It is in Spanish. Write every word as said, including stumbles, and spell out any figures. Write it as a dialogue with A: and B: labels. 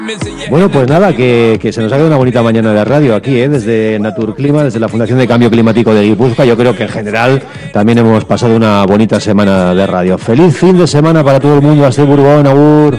A: Bueno, pues nada, que, que se nos ha quedado una bonita mañana de radio aquí, ¿eh? Desde Naturclima, desde la Fundación de Cambio Climático de Guipúzcoa. Yo creo que en general también hemos pasado una bonita semana de radio. Feliz fin de semana para todo el mundo. Hasta Borbón, agur.